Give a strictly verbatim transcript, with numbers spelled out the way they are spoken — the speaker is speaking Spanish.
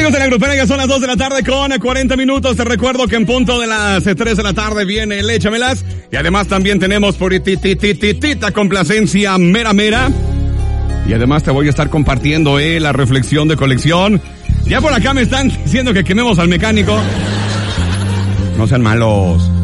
amigos de la grupera, ya son las dos de la tarde con cuarenta minutos. Te recuerdo que en punto de las tres de la tarde viene el Échamelas. Y además también tenemos purititititita complacencia mera mera. Y además te voy a estar compartiendo eh, la reflexión de colección. Ya por acá me están diciendo que quememos al mecánico. No sean malos.